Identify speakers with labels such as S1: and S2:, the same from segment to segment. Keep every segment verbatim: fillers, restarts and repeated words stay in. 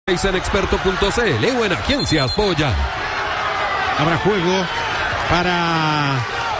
S1: en experto punto c l o en Agencias Polla.
S2: Habrá juego para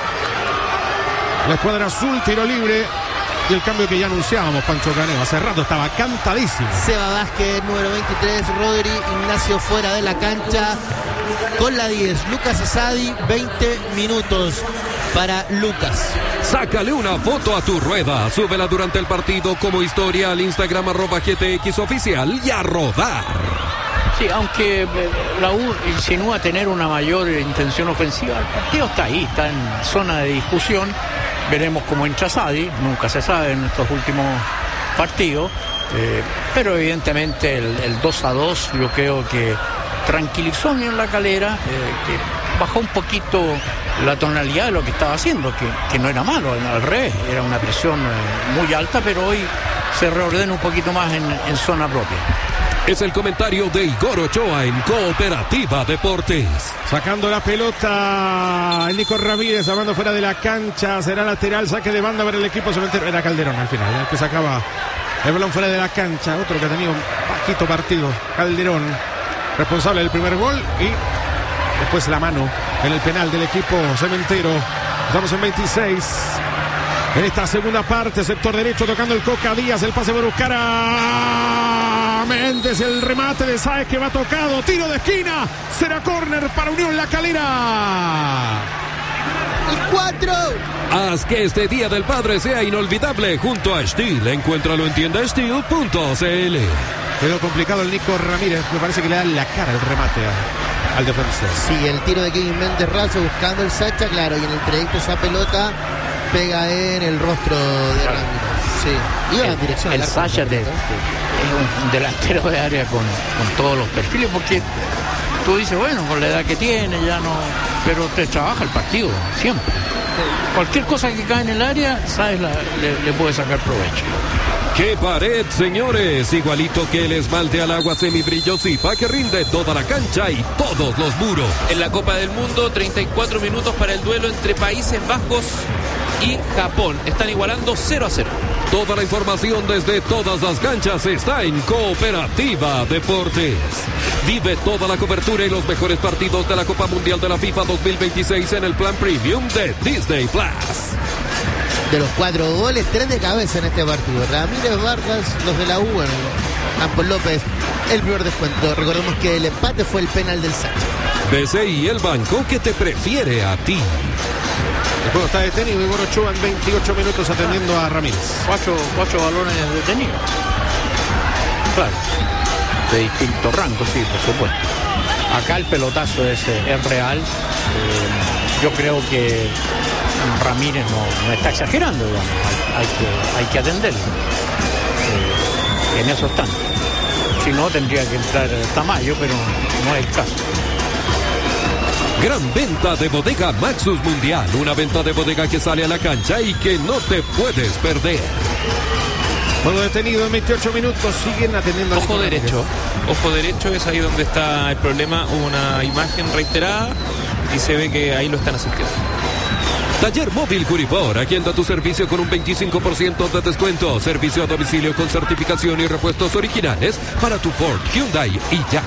S2: la escuadra azul, tiro libre. Y el cambio que ya anunciábamos, Pancho Caneo. Hace rato estaba cantadísimo.
S3: Seba Vázquez, número veintitrés. Rodri Ignacio fuera de la cancha con la diez. Lucas Asadi, veinte minutos para Lucas.
S1: Sácale una foto a tu rueda. Súbela durante el partido como historia al Instagram arroba G T X oficial y a rodar.
S4: Sí, aunque la U insinúa tener una mayor intención ofensiva, el partido está ahí, está en zona de discusión. Veremos cómo entra Asadi, nunca se sabe en estos últimos partidos, eh, pero evidentemente el, el dos a dos yo creo que tranquilizó en La Calera, eh, que bajó un poquito la tonalidad de lo que estaba haciendo, que, que no era malo, al revés, era una presión eh, muy alta, pero hoy se reordena un poquito más en, en zona propia.
S1: Es el comentario de Igor Ochoa en Cooperativa Deportes.
S2: Sacando la pelota el Nico Ramírez, hablando fuera de la cancha, será lateral, saque de banda para el equipo cementero. Era Calderón al final, el que sacaba el balón fuera de la cancha, otro que ha tenido un bajito partido, Calderón, responsable del primer gol y después la mano en el penal del equipo cementero. Estamos en veintiséis. En esta segunda parte, sector derecho tocando el Coca Díaz, el pase por buscar a Méndez, el remate de Sáez que va tocado, tiro de esquina, será córner para Unión La Calera.
S3: El cuatro.
S1: Haz que este Día del Padre sea inolvidable junto a Steel. Encuéntralo en tienda steel punto c l.
S2: Quedó complicado el Nico Ramírez, me parece que le da la cara el remate a, al defensor.
S3: Sí, el tiro de Kevin Méndez Razo buscando el Sacha, claro, y en el trayecto esa pelota pega en el rostro de Ramírez. Sí, iba en dirección
S4: el
S3: al arco.
S4: Sacha de, de, es un delantero de área con, con todos los perfiles, porque tú dices, bueno, con la edad que tiene ya no, pero te trabaja el partido siempre. Cualquier cosa que cae en el área, sabes, la, le, le puede sacar provecho.
S1: ¡Qué pared, señores! Igualito que el esmalte al agua semibrillo Zipa que rinde toda la cancha y todos los muros.
S5: En la Copa del Mundo, treinta y cuatro minutos para el duelo entre Países Bajos y Japón. Están igualando cero a cero.
S1: Toda la información desde todas las canchas está en Cooperativa Deportes. Vive toda la cobertura y los mejores partidos de la Copa Mundial de la FIFA dos mil veintiséis en el plan premium de Disney Plus.
S3: De los cuatro goles, tres de cabeza en este partido. Ramírez, Vargas, los de la U, bueno, Campos López, el primer descuento. Recordemos que el empate fue el penal del Sánchez.
S1: B C I, el banco que te prefiere a ti.
S2: El juego está detenido, Igor Ochoa en veintiocho minutos atendiendo a Ramírez.
S4: Cuatro, cuatro balones detenidos. Claro, de distinto rango, sí, por supuesto. Acá el pelotazo es, es real. Eh, yo creo que Ramírez no, no está exagerando, digamos. Hay, hay, que, hay que atenderlo. Eh, en eso están. Si no, tendría que entrar Tamayo, pero no es el caso.
S1: Gran venta de bodega Maxus Mundial. Una venta de bodega que sale a la cancha y que no te puedes perder.
S2: Juego detenido en veintiocho minutos. Siguen atendiendo.
S5: Ojo derecho. Ojo derecho, es ahí donde está el problema. Hubo una imagen reiterada y se ve que ahí lo están asistiendo.
S1: Taller Móvil Curibor, agenda tu servicio con un veinticinco por ciento de descuento. Servicio a domicilio con certificación y repuestos originales para tu Ford, Hyundai y Jack.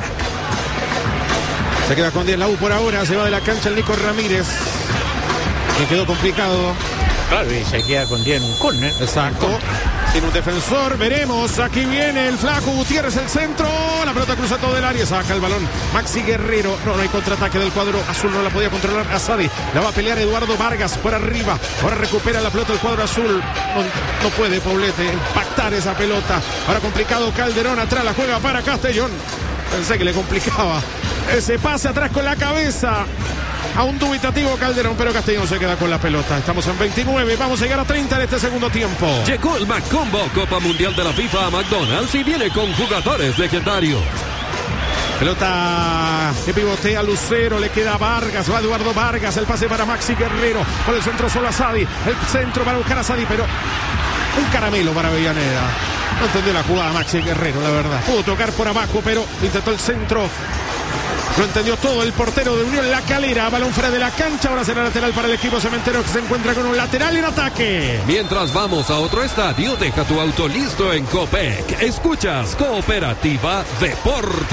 S2: Se queda con diez la U por ahora, se va de la cancha el Nico Ramírez. Que quedó complicado.
S4: Claro, y se queda con diez en un córner.
S2: Exacto. Sin un defensor, veremos. Aquí viene el Flaco Gutiérrez, el centro. La pelota cruza todo el área, saca el balón Maxi Guerrero. No, no hay contraataque del cuadro azul, no la podía controlar Asadi. La va a pelear Eduardo Vargas por arriba. Ahora recupera la pelota el cuadro azul. No, no puede Poblete impactar esa pelota. Ahora complicado Calderón atrás, la juega para Castellón. Pensé que le complicaba ese pase atrás con la cabeza a un dubitativo Calderón, pero Castellón se queda con la pelota. Estamos en veintinueve, vamos a llegar a treinta en este segundo tiempo.
S1: Llegó el McCombo Copa Mundial de la FIFA a McDonald's y viene con jugadores legendarios.
S2: Pelota que pivotea Lucero, le queda Vargas, va Eduardo Vargas, el pase para Maxi Guerrero, por el centro solo a Sadi, el centro para buscar a Sadi, pero un caramelo para Avellaneda. No entendió la jugada Maxi Guerrero, la verdad. Pudo tocar por abajo, pero intentó el centro. Lo entendió todo el portero de Unión La Calera. Balón fuera de la cancha. Ahora será lateral para el equipo cementero que se encuentra con un lateral en ataque.
S1: Mientras vamos a otro estadio, deja tu auto listo en Copec. Escuchas Cooperativa Deportes.